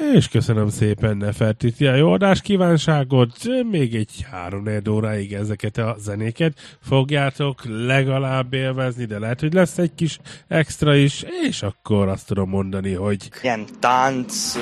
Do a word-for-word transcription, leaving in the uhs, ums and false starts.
És köszönöm szépen Nefertiti a jó adás kívánságot, még egy három óráig ezeket a zenéket fogjátok legalább élvezni, de lehet, hogy lesz egy kis extra is, és akkor azt tudom mondani, hogy ilyen tánc